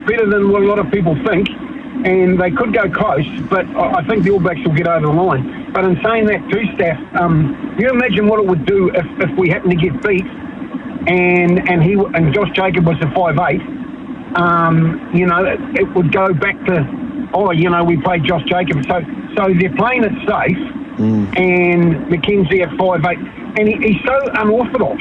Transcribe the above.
better than what a lot of people think, and they could go close, but I think the All Blacks will get over the line. But in saying that too, Steph, you imagine what it would do if we happen to get beat and Josh Jacob was a 5'8", it would go back to, we played Josh Jacob. So they're playing it safe, and McKenzie at 5'8", and he's so unorthodox.